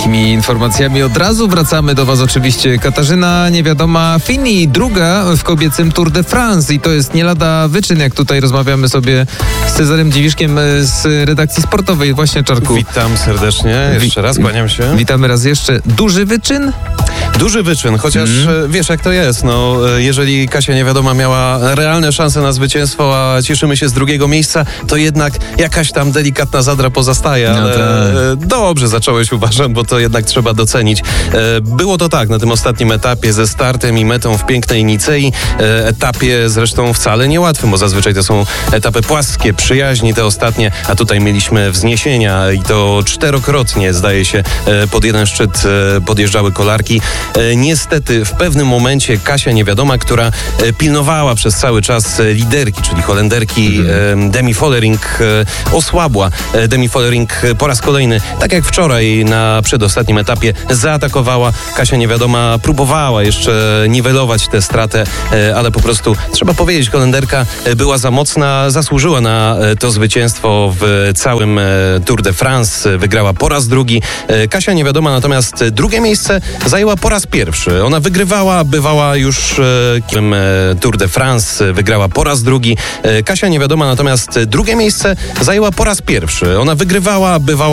takimi informacjami od razu wracamy do Was oczywiście. Katarzyna Niewiadoma Fini, druga w kobiecym Tour de France i to jest nie lada wyczyn, jak tutaj rozmawiamy sobie z Cezarym Dziwiszkiem z redakcji sportowej. Właśnie, Czarku. Witam serdecznie, jeszcze raz kłaniam się. Witamy raz jeszcze. Duży wyczyn? Duży wyczyn, chociaż wiesz jak to jest, no jeżeli Kasia Niewiadoma miała realne szanse na zwycięstwo, a cieszymy się z drugiego miejsca, to jednak jakaś tam delikatna zadra pozostaje, ale dobrze zacząłeś, uważam, bo to jednak trzeba docenić. Było to tak na tym ostatnim etapie ze startem i metą w pięknej Nicei, etapie zresztą wcale niełatwym, bo zazwyczaj to są etapy płaskie, przyjaźni te ostatnie, a tutaj mieliśmy wzniesienia i to 4-krotnie, zdaje się, pod jeden szczyt podjeżdżały kolarki. Niestety w pewnym momencie Kasia Niewiadoma, która pilnowała przez cały czas liderki, czyli Holenderki Demi Vollering, osłabła. Demi Vollering po raz kolejny, tak jak wczoraj na przedostatnim etapie, zaatakowała. Kasia Niewiadoma próbowała jeszcze niwelować tę stratę, ale po prostu trzeba powiedzieć, Holenderka była za mocna, zasłużyła na to zwycięstwo w całym Tour de France. Wygrała po raz drugi. Kasia Niewiadoma natomiast drugie miejsce zajęła po raz pierwszy. Ona wygrywała, bywała już w Tour de France, wygrała po raz drugi. Kasia Niewiadoma natomiast drugie miejsce zajęła po raz pierwszy. Ona wygrywała, bywała